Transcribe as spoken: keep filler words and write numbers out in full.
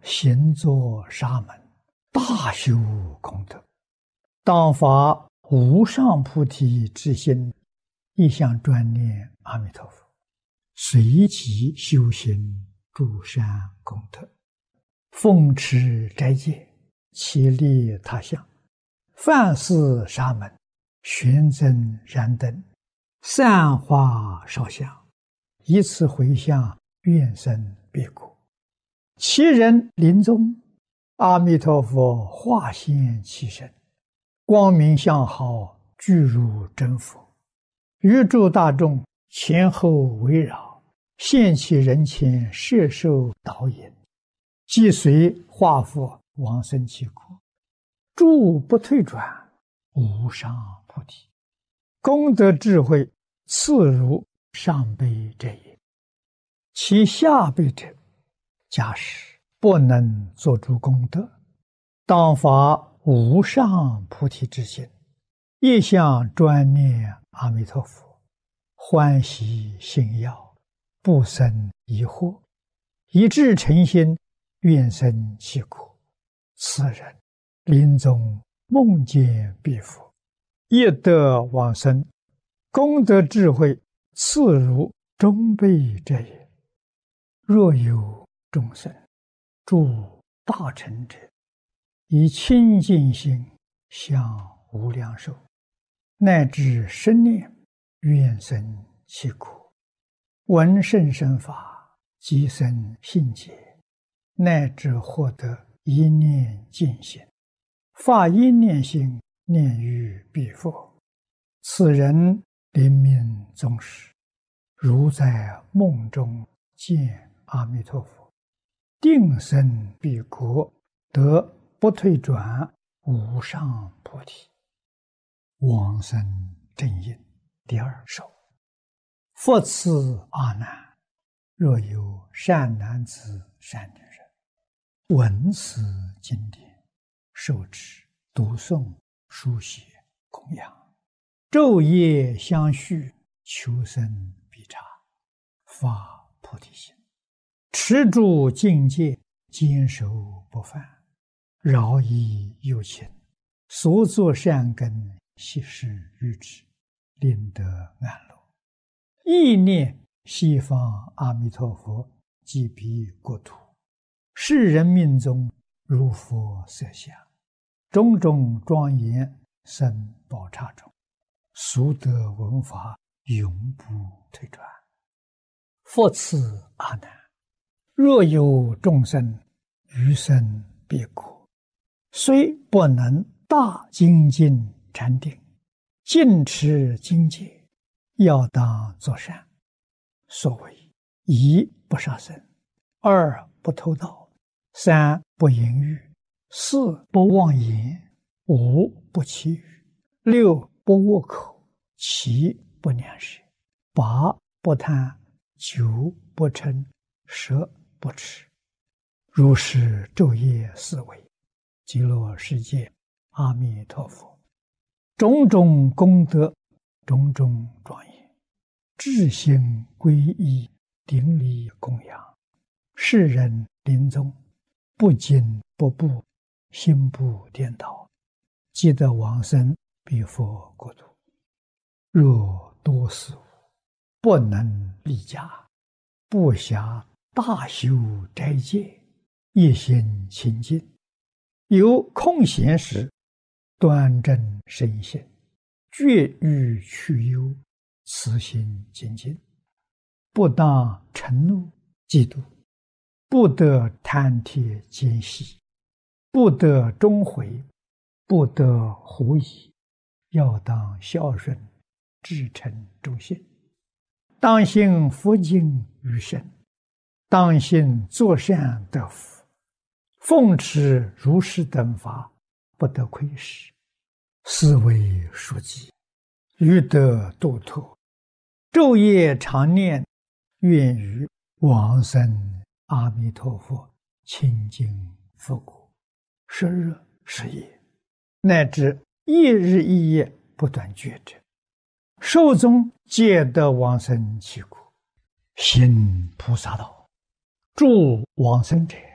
行作沙门，大修功德，当发无上菩提之心，一向专念阿弥陀佛，随即修行诸善功德，奉持斋戒，其利他乡，饭施沙门，玄增燃灯，散花烧香，以此回向愿生彼国。其人临终，阿弥陀佛化现其身，光明相好，具如真佛，于诸大众前后围绕，现其人前摄受导引，即随化佛往生其国，诸不退转，无上菩提，功德智慧次如上辈者也。其下辈者，假使不能作诸功德，当发无上菩提之心，一向专念阿弥陀佛，欢喜信要，不生疑惑，一致诚心，愿生其国。此人临终梦见彼佛，业得往生，功德智慧次如中辈者也。若有众生诸大乘者，以清净心向无量寿，乃至生念愿生其国，闻甚深法，即生信解，乃至获得一念净心，发一念心，念于彼佛，此人临命终时，如在梦中见阿弥陀佛，定生彼国，得不退转无上菩提。往生正因第二首。复次阿难，若有善男子善女人，闻此经典，受持读诵书写供养，昼夜相续，求生必察，发菩提心，持住境界，坚守不犯，饶益有情，所作善根，悉施于之，令得安乐。意念西方阿弥陀佛即彼国土，世人命中如佛色相，种种庄严生宝刹中，俗得闻法，永不退转。复次阿难，若有众生余生彼国，虽不能大精进禅定，尽持经戒，要当作善。所谓一不杀生，二不偷盗，三不淫欲，四不妄言，五不绮语，六不恶口，七不两舌，八不贪，九不嗔，十不痴。如是昼夜思维，极乐世界阿弥陀佛，种种功德，种种庄严，至心皈依，顶礼供养，世人临终不惊不怖，心不颠倒，即得往生彼佛国土。若多死无，不能立家，不暇大修斋戒，一心清净，有空闲时，端正身心，绝欲去忧，慈心精进，不当嗔怒嫉妒，不得贪帖奸细，不得终悔，不得狐疑，要当孝顺，至诚忠信，当信佛经于身，当信作善得福，奉持如是等法，不得亏失，思维书记，欲得度脱，昼夜常念，愿于往生阿弥陀佛清净佛国，十日十夜，乃至一日一夜不断觉者，寿终皆得往生其国。行菩萨道，助往生者，